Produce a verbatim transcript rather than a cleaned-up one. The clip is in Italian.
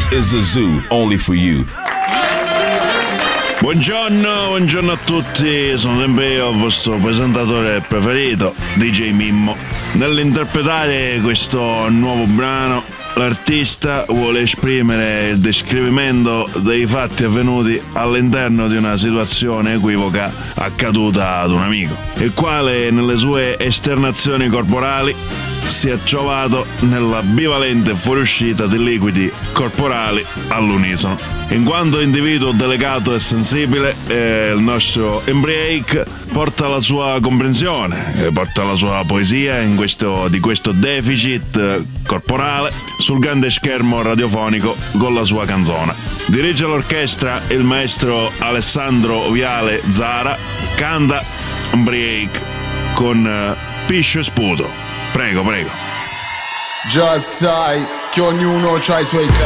This is the zoo, only for you. Buongiorno, buongiorno a tutti, sono sempre io, il vostro presentatore preferito, D J Mimmo. Nell'interpretare questo nuovo brano, l'artista vuole esprimere il descrivimento dei fatti avvenuti all'interno di una situazione equivoca accaduta ad un amico, il quale nelle sue esternazioni corporali si è trovato nella bivalente fuoriuscita di liquidi corporali all'unisono. In quanto individuo delicato e sensibile, eh, il nostro Embriake porta la sua comprensione, eh, porta la sua poesia in questo, di questo deficit eh, corporale sul grande schermo radiofonico con la sua canzone. Dirige l'orchestra il maestro Alessandro Viale Zara, canta Embriake con eh, Piscio e Sputo. Prego, prego. Già sai che ognuno c'ha i suoi